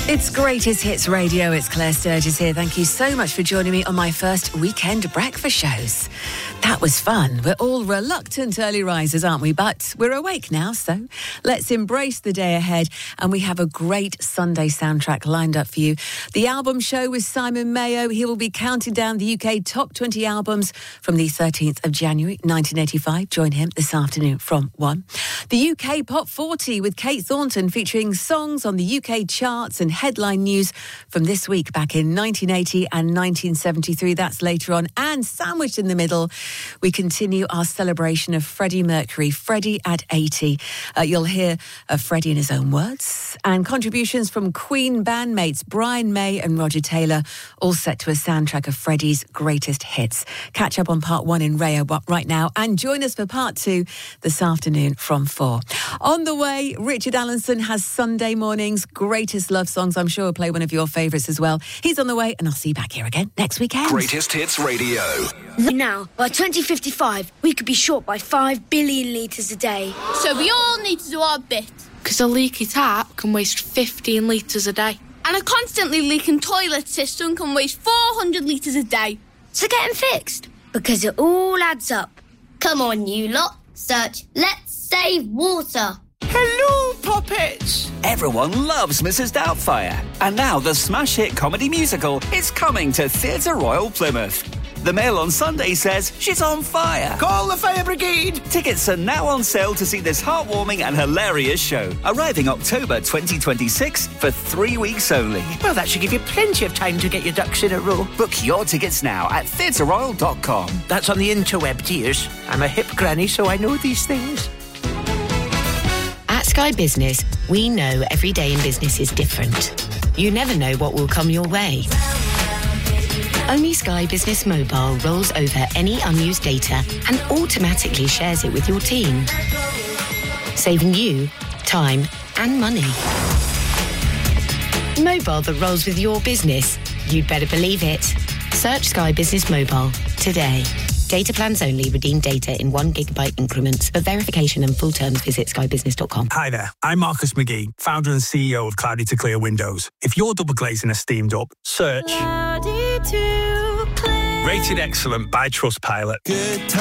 It's Greatest Hits Radio. It's Claire Sturgis here. Thank you so much for joining me on my first weekend breakfast shows. That was fun. We're all reluctant early risers, aren't we? But we're awake now, so let's embrace the day ahead. And we have a great Sunday soundtrack lined up for you. The album show with Simon Mayo. He will be counting down the UK top 20 albums from the 13th of January 1985. Join him this afternoon from 1. The UK Pop 40 with Kate Thornton, featuring songs on the UK charts and headline news from this week back in 1980 and 1973. That's later on. And sandwiched in the middle, we continue our celebration of Freddie Mercury, Freddie at 80. You'll hear Freddie in his own words, and contributions from Queen bandmates Brian May and Roger Taylor, all set to a soundtrack of Freddie's greatest hits. Catch up on part 1 in Rayo right now and join us for part 2 this afternoon from 4. On the way, Richard Allenson has Sunday morning's greatest love songs. I'm sure he'll play one of your favourites as well. He's on the way, and I'll see you back here again next weekend. Greatest Hits Radio. Now, by 2055, we could be short by 5 billion litres a day. So we all need to do our bit. Because a leaky tap can waste 15 litres a day. And a constantly leaking toilet system can waste 400 litres a day. So get them fixed, because it all adds up. Come on, you lot. Search Let's Save Water. Hello, puppets! Everyone loves Mrs. Doubtfire. And now the smash hit comedy musical is coming to Theatre Royal Plymouth. The Mail on Sunday says she's on fire. Call the fire brigade! Tickets are now on sale to see this heartwarming and hilarious show, arriving October 2026 for 3 weeks only. Well, that should give you plenty of time to get your ducks in a row. Book your tickets now at theatreroyal.com. That's on the interweb, dears. I'm a hip granny, so I know these things. At Sky Business, we know every day in business is different. You never know what will come your way. Only Sky Business Mobile rolls over any unused data and automatically shares it with your team, saving you time and money. Mobile that rolls with your business. You'd better believe it. Search Sky Business Mobile today. Data plans only. Redeem data in 1 gigabyte increments. For verification and full terms, visit skybusiness.com. Hi there, I'm Marcus McGee, founder and CEO of Cloudy to Clear Windows. If you're double glazing a steamed up, search Cloudy to Clear. Rated excellent by Trustpilot. Good